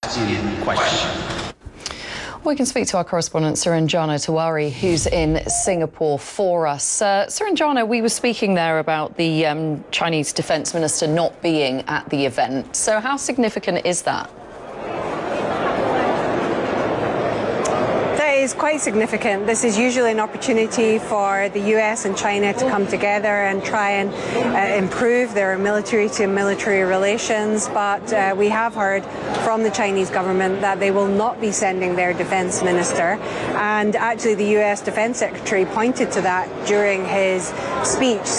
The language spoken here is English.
that's in question. We can speak to our correspondent Suranjana Tiwari, who's in Singapore for us. Suranjana, we were speaking there about the Chinese Defence Minister not being at the event. So how significant is that? That is quite significant. This is usually an opportunity for the US and China to come together and try and improve their military-to-military relations. But we have heard from the Chinese government that they will not be sending their defense minister. And actually, the US Defense Secretary pointed to that during his speech,